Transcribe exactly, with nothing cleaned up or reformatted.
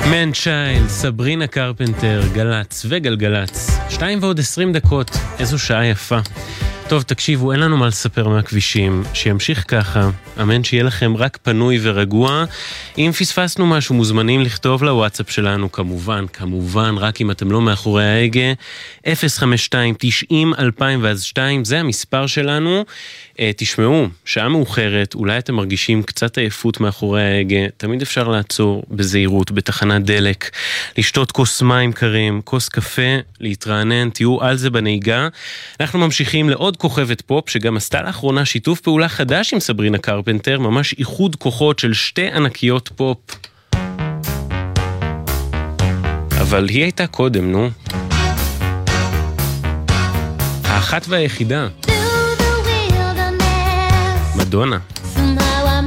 מן צ'יילד, סברינה קרפנטר, גלץ וגלגלץ. שתיים ועוד עשרים דקות, איזו שעה יפה. טוב, תקשיבו, אין לנו מה לספר מהכבישים, שימשיך ככה, אמן שיהיה לכם רק פנוי ורגוע. אם פספסנו משהו, מוזמנים לכתוב לוואטסאפ שלנו, כמובן, כמובן, רק אם אתם לא מאחורי ההגה, אפס חמש שתיים תשעים אלפיים ואז שתיים, זה המספר שלנו. תשמעו, שעה מאוחרת, אולי אתם מרגישים קצת עייפות מאחורי ההגה, תמיד אפשר לעצור בזהירות, בתחנת דלק, לשתות כוס מים קרים, כוס קפה, להתרענן, תהיו על זה בנהיגה. אנחנו ממשיכים לעוד כוכבת פופ, שגם עשתה לאחרונה שיתוף פעולה חדש עם סברינה קרפנטר, ממש איחוד כוחות של שתי ענקיות פופ. אבל היא הייתה קודם, נו. האחת והיחידה. מדונה.